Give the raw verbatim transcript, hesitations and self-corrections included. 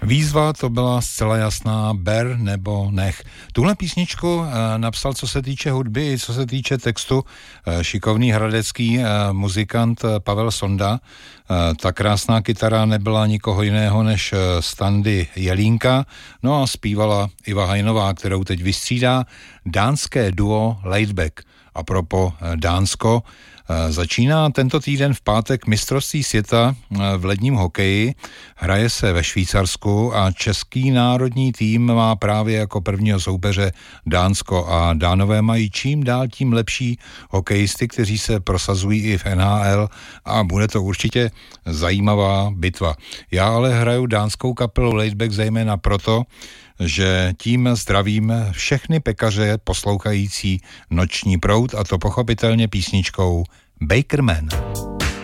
Výzva to byla zcela jasná, ber nebo nech. Tuhle písničku e, napsal, co se týče hudby i co se týče textu, e, šikovný hradecký e, muzikant Pavel Sonda. E, ta krásná kytara nebyla nikoho jiného než Standy Jelínka, no a zpívala Iva Hajnová, kterou teď vystřídá dánské duo Laidback. A propo Dánsko, začíná tento týden v pátek mistrovství světa v ledním hokeji, hraje se ve Švýcarsku a český národní tým má právě jako prvního soupeře Dánsko a Dánové mají čím dál tím lepší hokejisty, kteří se prosazují i v N H L a bude to určitě zajímavá bitva. Já ale hraju dánskou kapelu Laidback zejména proto, že tím zdravím všechny pekaře poslouchající Noční proud, a to pochopitelně písničkou Bakerman.